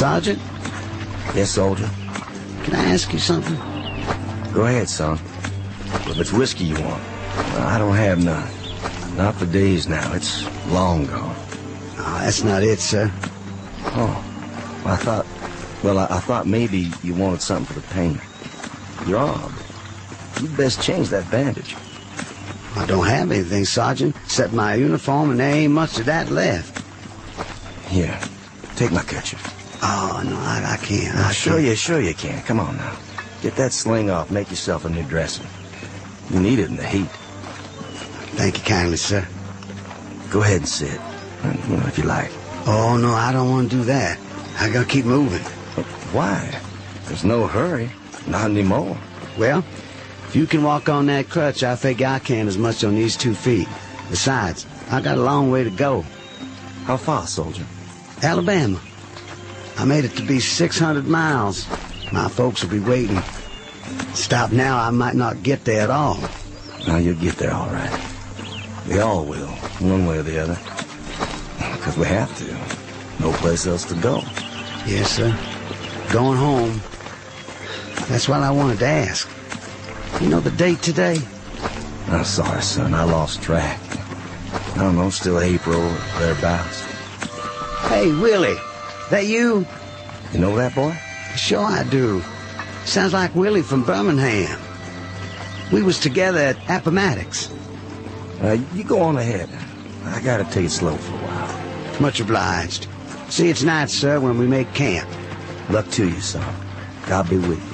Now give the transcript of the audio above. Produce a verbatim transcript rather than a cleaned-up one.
Sergeant? Yes, soldier? Can I ask you something? Go ahead, son. If it's whiskey you want, well, I don't have none. Not for days now. It's long gone. Oh, that's not it, sir. Oh, well, I thought... Well, I, I thought maybe you wanted something for the pain. Your arm. You'd best change that bandage. I don't have anything, Sergeant, except my uniform, and there ain't much of that left. Here, take my kerchief. Oh, no, I, I can't. Oh, I sure can't. you, sure you can. Come on now. Get that sling off. Make yourself a new dressing. You need it in the heat. Thank you kindly, sir. Go ahead and sit. You know, if you like. Oh, no, I don't want to do that. I gotta keep moving. But why? There's no hurry. Not anymore. Well, if you can walk on that crutch, I figure I can as much on these two feet. Besides, I got a long way to go. How far, soldier? Alabama. I made it to be six hundred miles. My folks will be waiting. Stop now, I might not get there at all. Now you'll get there all right. We all will, one way or the other. Because we have to. No place else to go. Yes, sir. Going home. That's what I wanted to ask. You know the date today? I'm sorry, son. I lost track. I don't know, still April or thereabouts. Hey, Willie. That you? You know that boy? Sure I do. Sounds like Willie from Birmingham. We was together at Appomattox. Uh, you go on ahead. I gotta take it slow for a while. Much obliged. See, it's night, sir, when we make camp. Luck to you, son. God be with you.